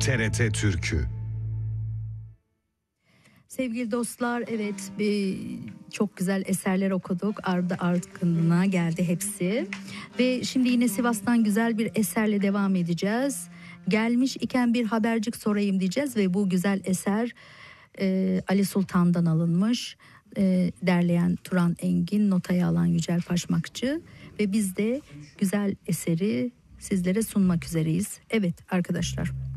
TRT Türkü. Sevgili dostlar, evet, çok güzel eserler okuduk. Ardı ardına geldi hepsi. Ve şimdi yine Sivas'tan güzel bir eserle devam edeceğiz. Gelmiş iken bir habercik sorayım diyeceğiz ve bu güzel eser Ali Sultan'dan alınmış. Derleyen Turan Engin, notaya alan Yücel Paşmakçı ve biz de güzel eseri sizlere sunmak üzereyiz. Evet arkadaşlar.